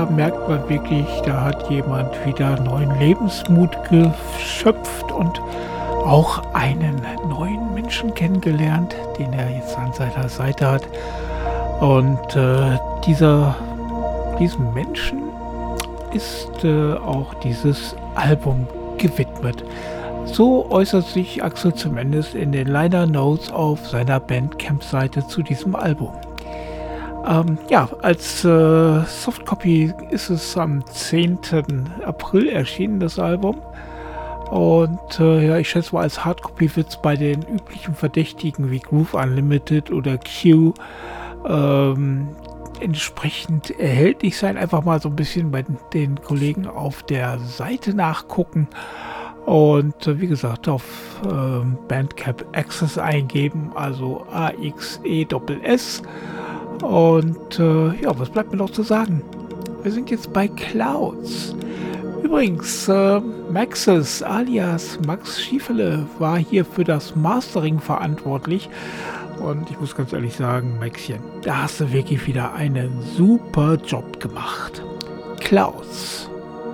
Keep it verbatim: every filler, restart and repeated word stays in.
Da merkt man wirklich, da hat jemand wieder neuen Lebensmut geschöpft und auch einen neuen Menschen kennengelernt, den er jetzt an seiner Seite hat. Und äh, dieser, diesem Menschen ist äh, auch dieses Album gewidmet. So äußert sich Axel zumindest in den Liner Notes auf seiner Bandcamp-Seite zu diesem Album. Ähm, ja, als äh, Softcopy ist es am zehnten April erschienen, das Album. Und äh, ja, ich schätze mal, als Hardcopy wird es bei den üblichen Verdächtigen wie Groove Unlimited oder Q ähm, entsprechend erhältlich sein. Einfach mal so ein bisschen bei den Kollegen auf der Seite nachgucken. Und äh, wie gesagt, auf ähm, Bandcamp Access eingeben, also A X E S S. Und äh, ja, was bleibt mir noch zu sagen? Wir sind jetzt bei Clouds. Übrigens, äh, Maxis alias Max Schiefele war hier für das Mastering verantwortlich. Und ich muss ganz ehrlich sagen, Maxchen, da hast du wirklich wieder einen super Job gemacht. Clouds.